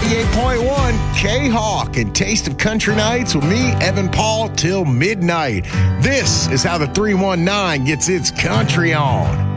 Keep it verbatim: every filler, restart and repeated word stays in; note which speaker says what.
Speaker 1: ninety-eight point one K-Hawk and Taste of Country Nights with me, Evan Paul, till midnight. This is how the three one nine gets its country on.